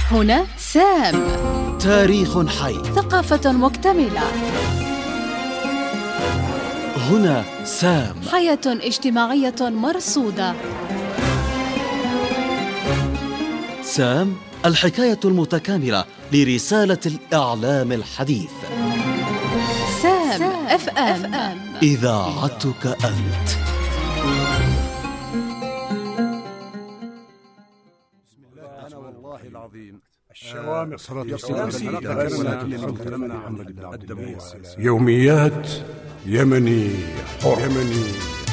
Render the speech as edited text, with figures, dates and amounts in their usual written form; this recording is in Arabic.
هنا سام، تاريخ حي، ثقافة مكتملة. هنا سام، حياة اجتماعية مرصودة. سام، الحكاية المتكاملة لرسالة الإعلام الحديث. سام اف ام، إذاعتك أنت. والله العظيم الشوامخ الدموع يوميات يمني حر.